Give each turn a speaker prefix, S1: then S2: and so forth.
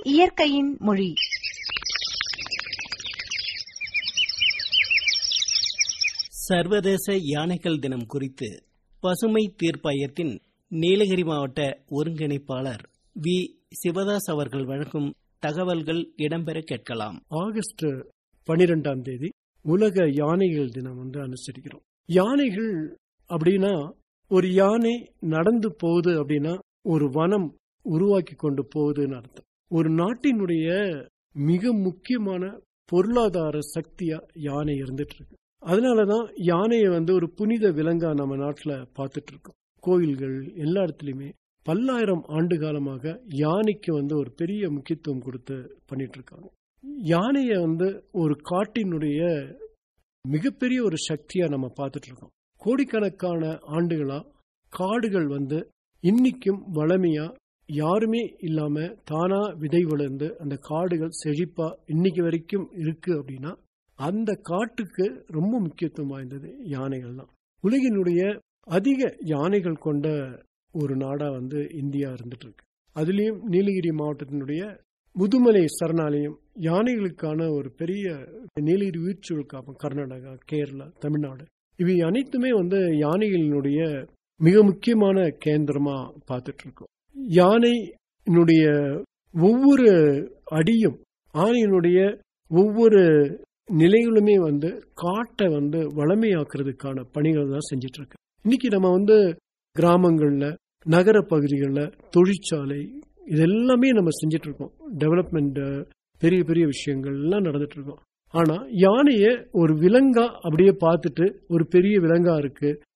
S1: இயற்கையின் மொழி.
S2: சர்வதேச யானைகள் தினம் குறித்து பசுமை தீர்ப்பாயத்தின் நீலகிரி மாவட்ட ஒருங்கிணைப்பாளர் வி. சிவதாஸ் அவர்கள் வழங்கும் தகவல்கள் இடம்பெற கேட்கலாம்.
S3: ஆகஸ்ட் 12 உலக யானைகள் தினம் அனுசரிக்கிறோம். யானைகள் அப்படின்னா ஒரு யானை நடந்து போகுது அப்படின்னா ஒரு வனம் உருவாக்கி கொண்டு போகுதுன்னு அர்த்தம். ஒரு நாட்டினுடைய மிக முக்கியமான பொருளாதார சக்தியா யானை இருந்துட்டு இருக்கு. அதனாலதான் யானையை ஒரு புனித விலங்கா நம்ம நாட்டுல பார்த்துட்டு இருக்கோம். கோயில்கள் எல்லா இடத்துலயுமே பல்லாயிரம் ஆண்டு காலமாக யானைக்கு ஒரு பெரிய முக்கியத்துவம் கொடுத்து பண்ணிட்டு இருக்காங்க. யானைய ஒரு காட்டினுடைய மிகப்பெரிய ஒரு சக்தியா நம்ம பார்த்துட்டு இருக்கோம். கோடிக்கணக்கான ஆண்டுகளா காடுகள் இன்னைக்கும் வளமையா யாருமே இல்லாம தானா விதை வளர்ந்து அந்த காடுகள் செழிப்பா இன்னைக்கு வரைக்கும் இருக்கு அப்படின்னா அந்த காட்டுக்கு ரொம்ப முக்கியத்துவம் வாய்ந்தது யானைகள் தான். உலகினுடைய அதிக யானைகள் கொண்ட ஒரு நாடா இந்தியா இருந்துட்டு இருக்கு. அதுலயும் நீலகிரி மாவட்டத்தினுடைய முதுமலை சரணாலயம் யானைகளுக்கான ஒரு பெரிய நீலகிரி உயிர்ச்சூழல் காப்பகம் கர்நாடகா, கேரளா, தமிழ்நாடு இவை அனைத்துமே யானைகளினுடைய மிக முக்கியமான கேந்திரமா பார்த்துட்டு இருக்கோம். யானையினுடைய ஒவ்வொரு அடியும் ஆனையினுடைய ஒவ்வொரு நிலைகளுமே காட்டை வளமையாக்குறதுக்கான பணிகள் தான் செஞ்சிட்டு இருக்கு. இன்னைக்கு நம்ம கிராமங்கள்ல, நகர பகுதிகளில், தொழிற்சாலை இதெல்லாமே நம்ம செஞ்சிட்டு இருக்கோம். டெவலப்மெண்ட் பெரிய பெரிய விஷயங்கள் எல்லாம் நடந்துட்டு இருக்கோம். ஆனா யானைய ஒரு விலங்கா அப்படியே பார்த்துட்டு ஒரு பெரிய விலங்கா இருக்கு,